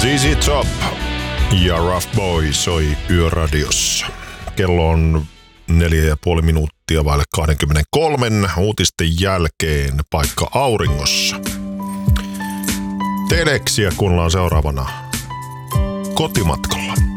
ZZ Top ja Rough Boy soi Yöradiossa. Kello on 4,5 minuuttia vaille 23 uutisten jälkeen paikka auringossa. Teleksiä kuunnellaan seuraavana Kotimatkalla.